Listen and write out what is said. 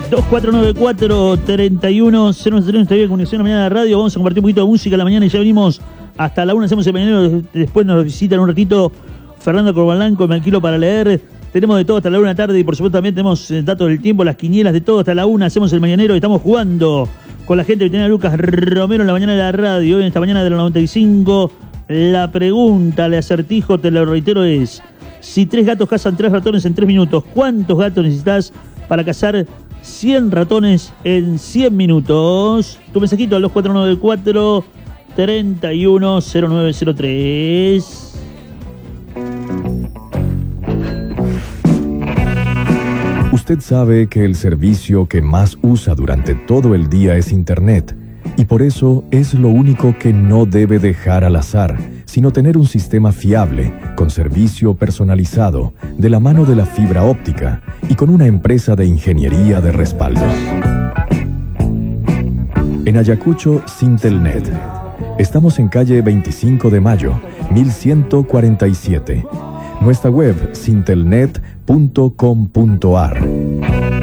2494-310903, esta vía conexión a la mañana de radio. Vamos a compartir un poquito de música a la mañana y ya venimos hasta la 1, hacemos el mañanero. Después nos visitan un ratito Fernando Corbalanco, me alquilo para leer. Tenemos de todo hasta la 1 de la tarde y por supuesto también tenemos datos del tiempo, las quinielas, de todo hasta la 1. Hacemos el mañanero y estamos jugando con la gente que tiene a Lucas Romero en la mañana de la radio. Hoy en esta mañana de la 95, la pregunta, el acertijo, te lo reitero, es: si 3 gatos cazan 3 ratones en 3 minutos, ¿cuántos gatos necesitas para cazar 100 ratones en 100 minutos? Tu mensajito al 2494-310903. Usted sabe que el servicio que más usa durante todo el día es Internet, y por eso es lo único que no debe dejar al azar, sino tener un sistema fiable, con servicio personalizado, de la mano de la fibra óptica y con una empresa de ingeniería de respaldo. En Ayacucho, Sintelnet. Estamos en calle 25 de Mayo, 1147. Nuestra web, sintelnet.com.ar.